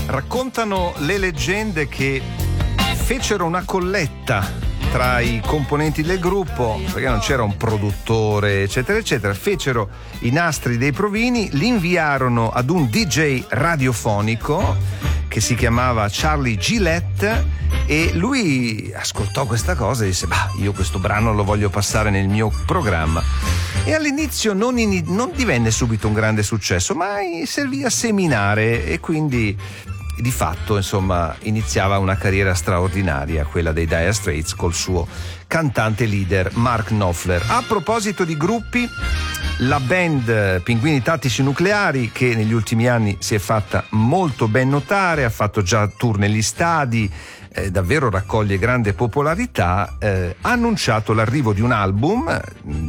Raccontano le leggende che fecero una colletta tra i componenti del gruppo, perché non c'era un produttore eccetera eccetera, fecero i nastri dei provini, li inviarono ad un DJ radiofonico che si chiamava Charlie Gillette e lui ascoltò questa cosa e disse: bah, io questo brano lo voglio passare nel mio programma. E all'inizio non divenne subito un grande successo, ma servì a seminare e quindi di fatto, insomma, iniziava una carriera straordinaria, quella dei Dire Straits, col suo cantante leader Mark Knopfler. A proposito di gruppi, la band Pinguini Tattici Nucleari, che negli ultimi anni si è fatta molto ben notare, ha fatto già tour negli stadi, davvero raccoglie grande popolarità, ha annunciato l'arrivo di un album,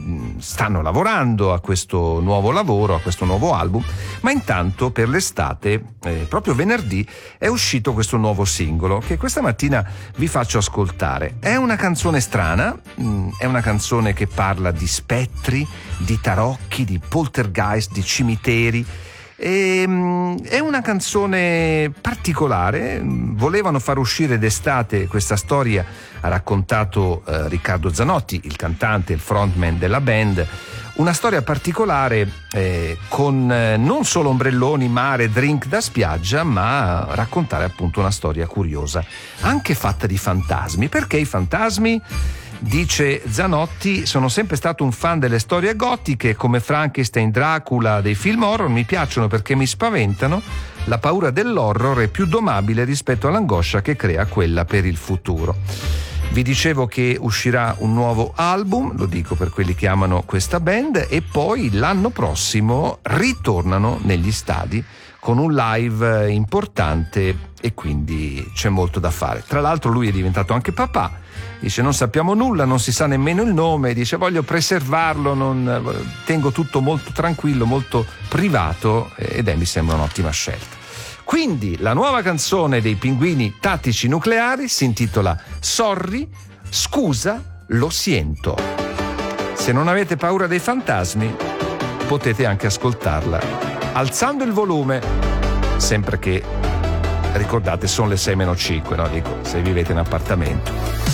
stanno lavorando a questo nuovo lavoro, a questo nuovo album, ma intanto per l'estate, proprio venerdì, è uscito questo nuovo singolo che questa mattina vi faccio ascoltare. È una canzone strana, è una canzone che parla di spettri, di tarocchi, di poltergeist, di cimiteri. È una canzone particolare, volevano far uscire d'estate questa storia, ha raccontato Riccardo Zanotti, il cantante, il frontman della band, una storia particolare con non solo ombrelloni, mare, drink da spiaggia, ma raccontare appunto una storia curiosa, anche fatta di fantasmi. Perché i fantasmi? Dice Zanotti: sono sempre stato un fan delle storie gotiche come Frankenstein, Dracula, dei film horror, mi piacciono perché mi spaventano. La paura dell'horror è più domabile rispetto all'angoscia che crea quella per il futuro. Vi dicevo che uscirà un nuovo album, lo dico per quelli che amano questa band, e poi l'anno prossimo ritornano negli stadi con un live importante e quindi c'è molto da fare. Tra l'altro lui è diventato anche papà, dice: non sappiamo nulla, non si sa nemmeno il nome, dice voglio preservarlo, tengo tutto molto tranquillo, molto privato, ed mi sembra un'ottima scelta. Quindi la nuova canzone dei Pinguini Tattici Nucleari si intitola Sorry, scusa, lo siento. Se non avete paura dei fantasmi potete anche ascoltarla alzando il volume, sempre che ricordate sono le 6:05, no? Dico, se vivete in appartamento.